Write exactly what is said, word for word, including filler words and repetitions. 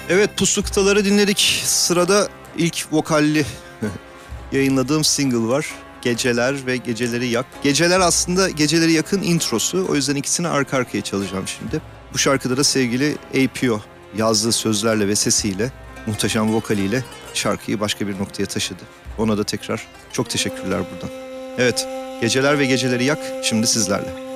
Evet, Puslu Kıtaları dinledik. Sırada ilk vokalli yayınladığım single var. Geceler ve Geceleri Yak. Geceler aslında Geceleri Yak'ın introsu. O yüzden ikisini arka arkaya çalacağım şimdi. Bu şarkıda da sevgili A P O yazdığı sözlerle ve sesiyle, muhteşem vokaliyle şarkıyı başka bir noktaya taşıdı. Ona da tekrar çok teşekkürler buradan. Evet, Geceler ve Geceleri Yak şimdi sizlerle.